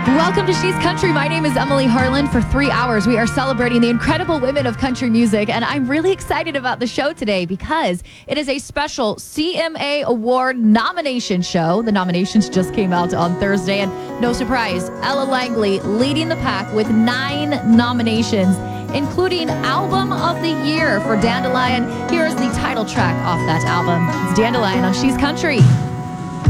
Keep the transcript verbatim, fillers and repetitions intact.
Welcome to She's Country. My name is Emily Harlan. For three hours, we are celebrating the incredible women of country music, and I'm really excited about the show today because it is a special C M A Award nomination show. The nominations just came out on Thursday, and no surprise, Ella Langley leading the pack with nine nominations, including Album of the Year for Dandelion. Here is the title track off that album. It's Dandelion on She's Country.